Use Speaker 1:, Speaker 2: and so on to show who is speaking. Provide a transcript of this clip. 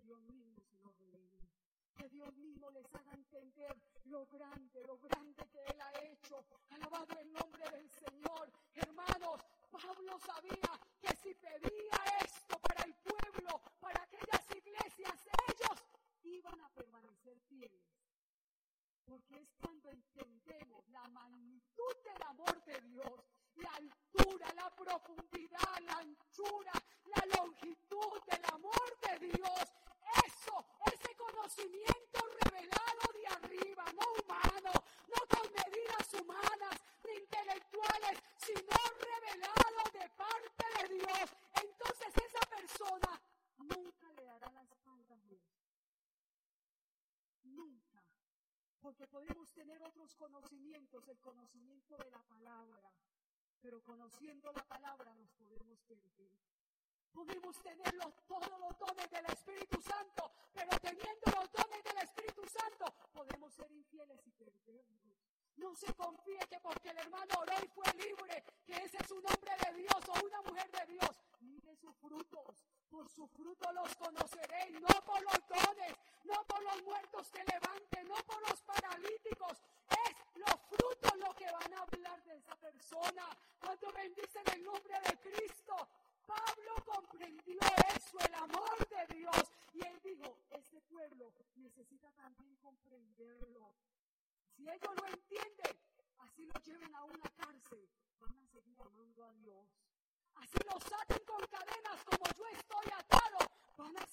Speaker 1: Dios mismo se lo revele. Que Dios mismo les haga entender lo grande que Él ha hecho. Alabado el nombre del Señor. Hermanos, Pablo sabía que si pedía esto para el pueblo, para aquellas iglesias, ellos iban a permanecer fieles. Porque es cuando entendemos la magnitud del amor de Dios, la altura, la profundidad, la anchura, la longitud del amor de Dios. Ese conocimiento revelado de arriba, no humano, no con medidas humanas ni intelectuales, sino revelado de parte de Dios. Entonces esa persona nunca le dará la espalda a Dios. Nunca. Porque podemos tener otros conocimientos, el conocimiento de la palabra, pero conociendo la palabra nos podemos perder. Podemos tener todos los dones del Espíritu Santo, pero teniendo los dones del Espíritu Santo podemos ser infieles y perdernos. No se confíe que porque el hermano oró y fue libre, que ese es un hombre de Dios o una mujer